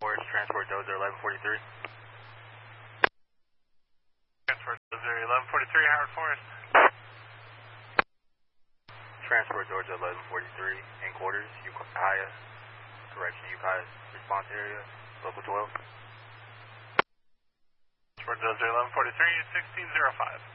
Transport Dozer 1143. Transport Dozer 1143, Howard Forest. Transport Dozer 1143, in quarters, Ukiah, correction, Ukiah response area, local 12. Transport Dozer 1143, 1605.